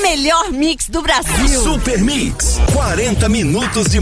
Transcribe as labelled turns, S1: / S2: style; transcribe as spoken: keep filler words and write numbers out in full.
S1: melhor mix do Brasil.
S2: Super Mix, quarenta minutos de